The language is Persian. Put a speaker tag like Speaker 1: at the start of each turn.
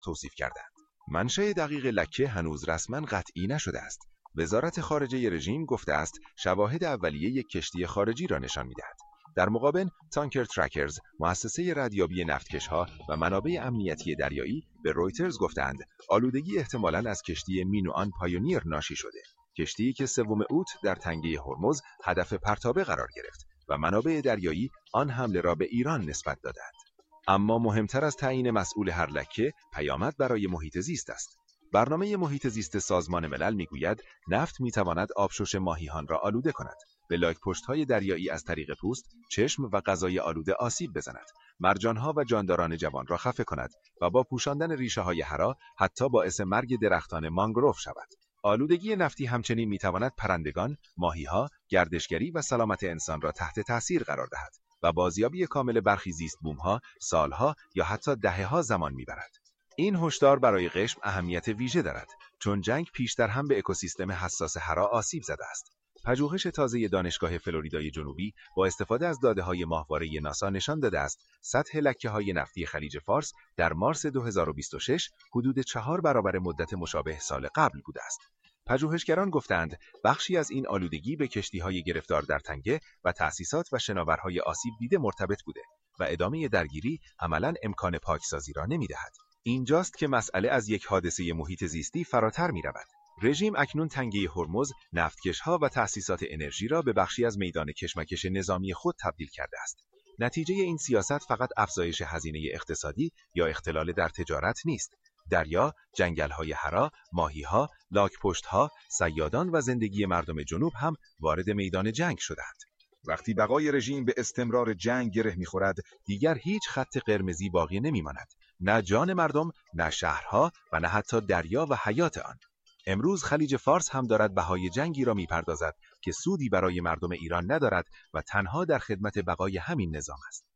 Speaker 1: توصیف کردند. منشأ دقیق لکه هنوز رسما قطعی نشده است. وزارت خارجه رژیم گفته است شواهد اولیه یک کشتی خارجی را نشان می‌دهد. در مقابل، تانکر ترکرز، مؤسسه ردیابی نفتکش‌ها و منابع امنیتی دریایی به رویترز گفتند آلودگی احتمالاً از کشتی مینوآن پایونیر ناشی شده. کشتی که 3 اوت در تنگه هرمز هدف پرتابه قرار گرفت و منابع دریایی آن حمله را به ایران نسبت دادند. اما مهمتر از تعیین مسئول هر لکه، پیامد برای محیط زیست است. برنامه محیط زیست سازمان ملل میگوید نفت میتواند آبشوش ماهیان را آلوده کند، به لاک‌پشت‌های دریایی از طریق پوست، چشم و غذای آلوده آسیب بزند، مرجان‌ها و جانداران جوان را خفه کند و با پوشاندن ریشه‌های هرا حتی باعث مرگ درختان مانگروف شود. آلودگی نفتی همچنین میتواند پرندگان، ماهی‌ها، گردشگری و سلامت انسان را تحت تأثیر قرار دهد و بازیابی کامل برخی زیست بوم‌ها سالها یا حتی دهه‌ها زمان میبرد. این هشدار برای قشم اهمیت ویژه دارد، چون جنگ پیشتر هم به اکوسیستم حساس هرا آسیب زده است. پژوهش تازه دانشگاه فلوریدای جنوبی با استفاده از داده‌های ماهواره ناسا نشان داده است سطح لکه‌های نفتی خلیج فارس در مارس 2026 حدود 4 برابر مدت مشابه سال قبل بوده است. پژوهشگران گفتند بخشی از این آلودگی به کشتی‌های گرفتار در تنگه و تأسیسات و شناورهای آسیب دیده مرتبط بوده و ادامه درگیری عملاً امکان پاکسازی را نمی‌دهد. اینجاست که مسئله از یک حادثه محیط زیستی فراتر می‌رود. رژیم اکنون تنگه هرمز، نفتکش‌ها و تأسیسات انرژی را به بخشی از میدان کشمکش نظامی خود تبدیل کرده است. نتیجه این سیاست فقط افزایش هزینه اقتصادی یا اختلال در تجارت نیست. دریا، جنگل‌های هرا، ماهی‌ها، لاک‌پشت‌ها، صیادان و زندگی مردم جنوب هم وارد میدان جنگ شدند.
Speaker 2: وقتی بقای رژیم به استمرار جنگ گره می‌خورد،
Speaker 1: دیگر هیچ خط قرمزی باقی نمی‌ماند. نه جان مردم، نه شهرها و نه حتی دریا و حیات آن. امروز خلیج فارس هم دارد بهای جنگی را می‌پردازد که سودی برای مردم ایران ندارد و تنها در خدمت بقای همین نظام است.